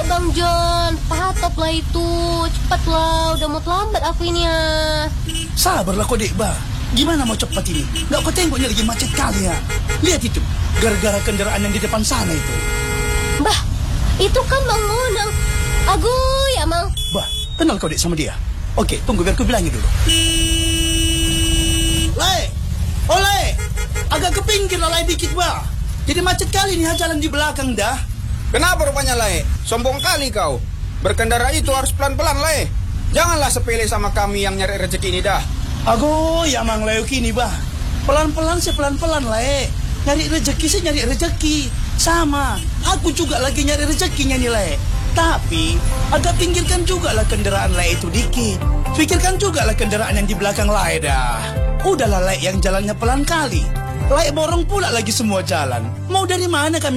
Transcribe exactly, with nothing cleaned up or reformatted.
Bang John, patop lah itu. Cepatlah, udah mau terlambat aku ini ya. Sabarlah kau dek bah. Gimana mau cepat ini? Nggak kau tengoknya lagi macet kali ya. Lihat itu, gara-gara kendaraan yang di depan sana itu. Bah, itu kan Mang Monang. Agoy, Amang. Bah, kenal kau dek sama dia? Oke, tunggu biar ku bilangin dulu. Lai, oleh, agak ke pinggir lah lai dikit bah. Jadi macet kali nih jalan di belakang dah. Kenapa rupanya, Lai? Sombong kali kau. Berkendara itu harus pelan-pelan, Lai. Janganlah sepele sama kami yang nyari rezeki ini dah. Ago, ya mang Leo kini bah. Pelan-pelan sih pelan-pelan le. Nyari rezeki sih nyari rezeki. Sama, aku juga lagi nyari rezekinya nih le. Tapi agak pinggirkan juga lah kendaraan le itu dikit. Pikirkan juga lah kendaraan yang di belakang le dah. Udahlah le yang jalannya pelan kali. Le borong pula lagi semua jalan. Mau dari mana kami